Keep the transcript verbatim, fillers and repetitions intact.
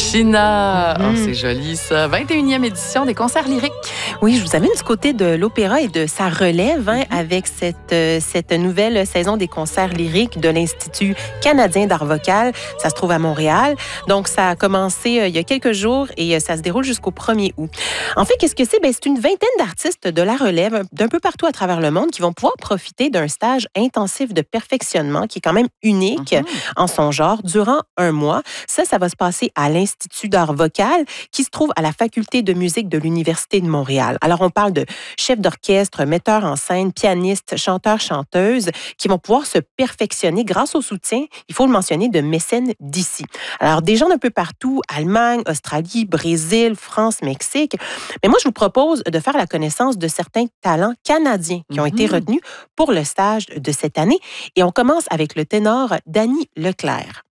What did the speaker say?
China. Mhm. Oh, c'est joli, ça. vingt et unième édition des concerts lyriques. Oui, je vous amène du côté de l'opéra et de sa relève hein, Mhm. avec cette, euh, cette nouvelle saison des concerts lyriques de l'Institut canadien d'art vocal. Ça se trouve à Montréal. Donc, ça a commencé euh, il y a quelques jours et euh, ça se déroule jusqu'au premier août. En fait, qu'est-ce que c'est? Ben, c'est une vingtaine d'artistes de la relève d'un peu partout à travers le monde qui vont pouvoir profiter d'un stage intensif de perfectionnement qui est quand même unique Mhm. en son genre durant un mois. Ça, ça va se passer à l'Institut d'art vocal qui se trouve à la Faculté de musique de l'Université de Montréal. Alors, on parle de chefs d'orchestre, metteurs en scène, pianistes, chanteurs, chanteuses qui vont pouvoir se perfectionner grâce au soutien, il faut le mentionner, de mécènes d'ici. Alors, des gens d'un peu partout, Allemagne, Australie, Brésil, France, Mexique. Mais moi, je vous propose de faire la connaissance de certains talents canadiens qui ont été Mhm. retenus pour le stage de cette année. Et on commence avec le ténor Danny Leclerc.